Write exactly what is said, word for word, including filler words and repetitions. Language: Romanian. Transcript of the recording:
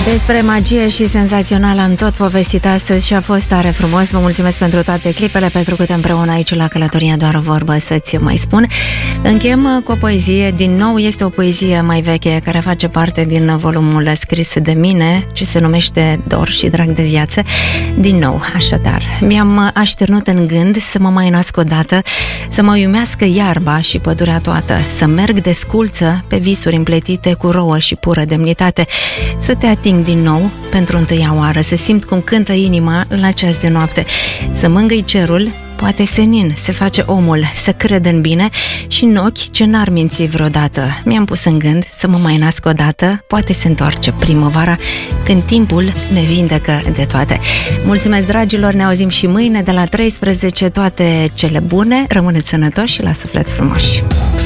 Despre magie și senzațional am tot povestit astăzi și a fost tare frumos. Vă mulțumesc pentru toate clipele petrecute împreună aici la Călătoria Doar o Vorbă, să-ți mai spun. Închem cu o poezie, din nou este o poezie mai veche care face parte din volumul scris de mine, ce se numește Dor și drag de viață. Din nou, așadar, mi-am așternut în gând să mă mai nasc odată, să mă iumească iarba și pădurea toată, să merg desculță pe visuri împletite cu rouă și pură demnitate, să te ating din nou pentru întâia oară, să simt cum cântă inima la ceas de noapte, să mângâi cerul, poate senin se face omul, să cred în bine și în ochi ce n-ar minți vreodată. Mi-am pus în gând să mă mai nasc odată, poate se întoarce primăvara, când timpul ne vindecă de toate. Mulțumesc, dragilor, ne auzim și mâine de la treisprezece, toate cele bune, rămâneți sănătoși și la suflet frumoși.